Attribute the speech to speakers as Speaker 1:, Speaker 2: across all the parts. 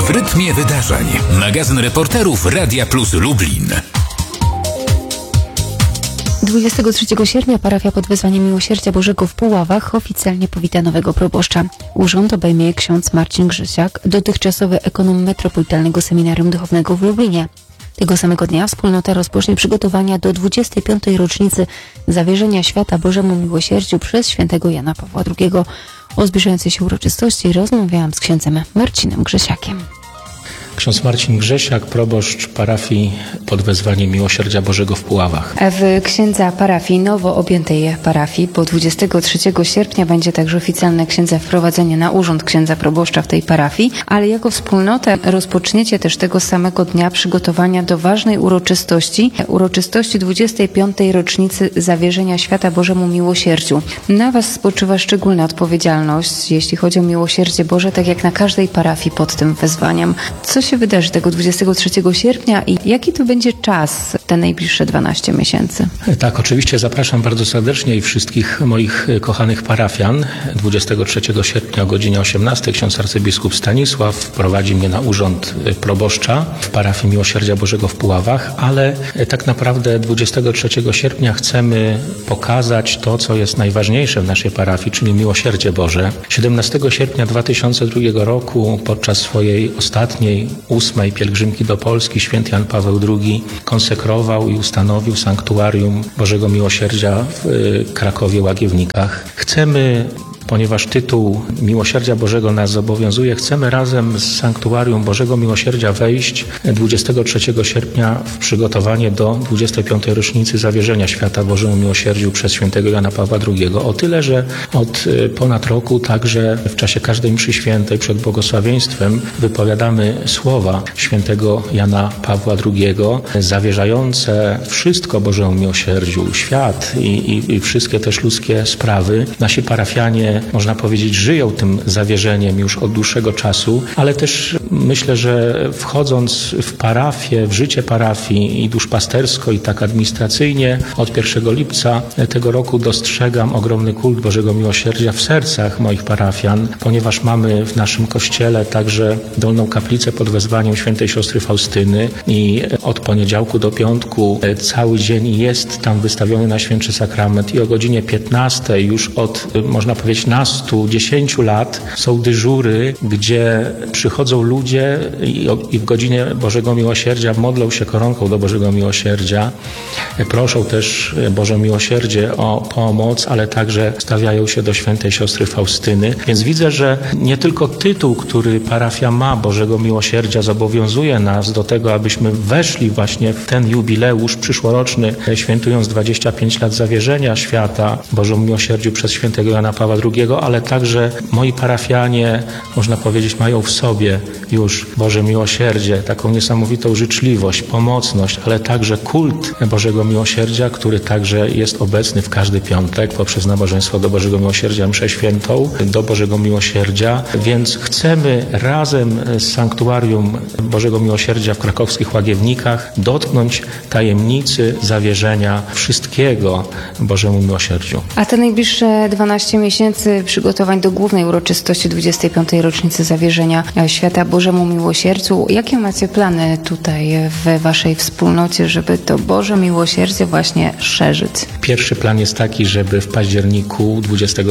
Speaker 1: w rytmie wydarzeń. Magazyn reporterów Radia Plus Lublin.
Speaker 2: 23 sierpnia parafia pod wezwaniem Miłosierdzia Bożego w Puławach oficjalnie powita nowego proboszcza. Urząd obejmie ksiądz Marcin Grzesiak, dotychczasowy ekonom Metropolitalnego Seminarium Duchownego w Lublinie. Tego samego dnia wspólnota rozpocznie przygotowania do 25. rocznicy zawierzenia świata Bożemu Miłosierdziu przez świętego Jana Pawła II. O zbliżającej się uroczystości rozmawiałam z księdzem Marcinem Grzesiakiem.
Speaker 3: Ksiądz Marcin Grzesiak, proboszcz parafii pod wezwaniem Miłosierdzia Bożego w Puławach.
Speaker 2: W księdza parafii, nowo objętej parafii, po 23 sierpnia będzie także oficjalne księdza wprowadzenie na urząd księdza proboszcza w tej parafii, ale jako wspólnota rozpoczniecie też tego samego dnia przygotowania do ważnej uroczystości 25. rocznicy zawierzenia świata Bożemu Miłosierdziu. Na Was spoczywa szczególna odpowiedzialność, jeśli chodzi o miłosierdzie Boże, tak jak na każdej parafii pod tym wezwaniem. Co się wydarzy tego 23 sierpnia i jaki to będzie czas, te najbliższe 12 miesięcy?
Speaker 3: Tak, oczywiście zapraszam bardzo serdecznie i wszystkich moich kochanych parafian. 23 sierpnia o godzinie 18 ksiądz arcybiskup Stanisław wprowadzi mnie na urząd proboszcza w parafii Miłosierdzia Bożego w Puławach, ale tak naprawdę 23 sierpnia chcemy pokazać to, co jest najważniejsze w naszej parafii, czyli miłosierdzie Boże. 17 sierpnia 2002 roku podczas swojej ostatniej 8. pielgrzymki do Polski święty Jan Paweł II konsekrował i ustanowił sanktuarium Bożego Miłosierdzia w Krakowie Łagiewnikach. Chcemy, ponieważ tytuł Miłosierdzia Bożego nas zobowiązuje, chcemy razem z Sanktuarium Bożego Miłosierdzia wejść 23 sierpnia w przygotowanie do 25. rocznicy zawierzenia świata Bożemu Miłosierdziu przez świętego Jana Pawła II. O tyle, że od ponad roku także w czasie każdej mszy świętej przed błogosławieństwem wypowiadamy słowa świętego Jana Pawła II zawierzające wszystko Bożemu Miłosierdziu, świat i wszystkie też ludzkie sprawy. Nasi parafianie, można powiedzieć, żyją tym zawierzeniem już od dłuższego czasu, ale też myślę, że wchodząc w parafię, w życie parafii i duszpastersko, i tak administracyjnie, od 1 lipca tego roku dostrzegam ogromny kult Bożego Miłosierdzia w sercach moich parafian, ponieważ mamy w naszym kościele także dolną kaplicę pod wezwaniem świętej siostry Faustyny i od poniedziałku do piątku cały dzień jest tam wystawiony Najświętszy Sakrament i o godzinie 15 już od, można powiedzieć, 10 lat są dyżury, gdzie przychodzą ludzie i w godzinie Bożego Miłosierdzia modlą się koronką do Bożego Miłosierdzia. Proszą też Boże Miłosierdzie o pomoc, ale także stawiają się do świętej siostry Faustyny. Więc widzę, że nie tylko tytuł, który parafia ma Bożego Miłosierdzia, zobowiązuje nas do tego, abyśmy weszli właśnie w ten jubileusz przyszłoroczny, świętując 25 lat zawierzenia świata Bożemu Miłosierdziu przez świętego Jana Pawła II, ale także moi parafianie, można powiedzieć, mają w sobie już Boże Miłosierdzie, taką niesamowitą życzliwość, pomocność, ale także kult Bożego Miłosierdzia, który także jest obecny w każdy piątek poprzez nabożeństwo do Bożego Miłosierdzia, mszę świętą do Bożego Miłosierdzia, więc chcemy razem z Sanktuarium Bożego Miłosierdzia w krakowskich Łagiewnikach dotknąć tajemnicy zawierzenia wszystkiego Bożemu Miłosierdziu.
Speaker 2: A te najbliższe 12 miesięcy przygotowań do głównej uroczystości 25. rocznicy zawierzenia świata Bożemu Miłosierdziu. Jakie macie plany tutaj w waszej wspólnocie, żeby to Boże Miłosierdzie właśnie szerzyć?
Speaker 3: Pierwszy plan jest taki, żeby w październiku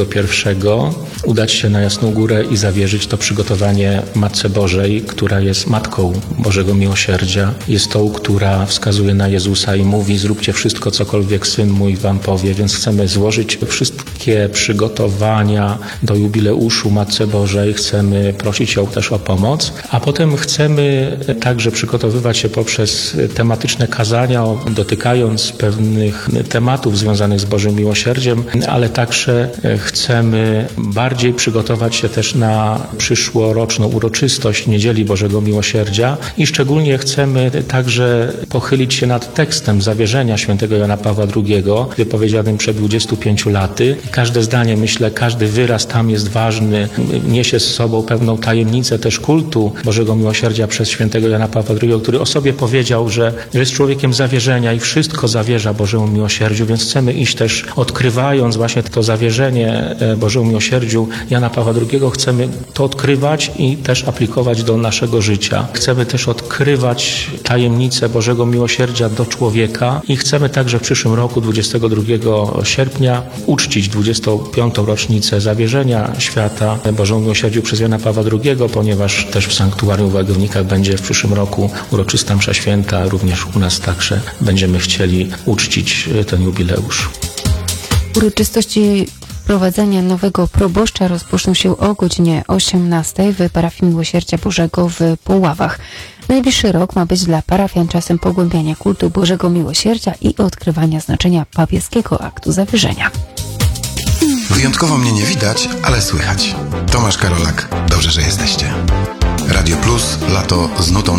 Speaker 3: 21 udać się na Jasną Górę i zawierzyć to przygotowanie Matce Bożej, która jest Matką Bożego Miłosierdzia. Jest tą, która wskazuje na Jezusa i mówi: zróbcie wszystko, cokolwiek Syn mój wam powie. Więc chcemy złożyć wszystkie przygotowania do jubileuszu Matce Bożej. Chcemy prosić ją też o pomoc, a potem chcemy także przygotowywać się poprzez tematyczne kazania, dotykając pewnych tematów związanych z Bożym Miłosierdziem, ale także chcemy bardziej przygotować się też na przyszłoroczną uroczystość Niedzieli Bożego Miłosierdzia i szczególnie chcemy także pochylić się nad tekstem zawierzenia świętego Jana Pawła II, wypowiedzianym przed 25 laty. Każde zdanie, myślę, każdy wyraz tam jest ważny, niesie z sobą pewną tajemnicę też kultu aktu Bożego Miłosierdzia przez świętego Jana Pawła II, który o sobie powiedział, że jest człowiekiem zawierzenia i wszystko zawierza Bożemu Miłosierdziu, więc chcemy iść też odkrywając właśnie to zawierzenie Bożemu Miłosierdziu Jana Pawła II, chcemy to odkrywać i też aplikować do naszego życia. Chcemy też odkrywać tajemnicę Bożego Miłosierdzia do człowieka i chcemy także w przyszłym roku, 22 sierpnia, uczcić 25. rocznicę zawierzenia świata Bożemu Miłosierdziu przez Jana Pawła II, ponieważ też w sanktuarium w Łagiewnikach będzie w przyszłym roku uroczysta msza święta, również u nas także będziemy chcieli uczcić ten jubileusz.
Speaker 2: Uroczystości wprowadzenia nowego proboszcza rozpoczną się o godzinie 18 w parafii Miłosierdzia Bożego w Puławach. Najbliższy rok ma być dla parafian czasem pogłębiania kultu Bożego Miłosierdzia i odkrywania znaczenia papieskiego aktu zawierzenia.
Speaker 4: Wyjątkowo mnie nie widać, ale słychać. Tomasz Karolak, dobrze, że jesteście. Radio Plus, lato z nutą